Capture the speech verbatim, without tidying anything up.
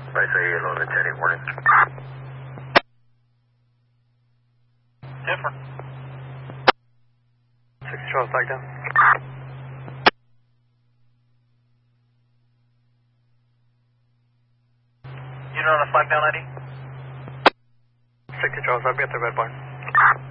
I say hello to Teddy, morning. Different. six Charles, back down. You know on a flag down, Eddie? sixty Charles, I'll be at the red barn.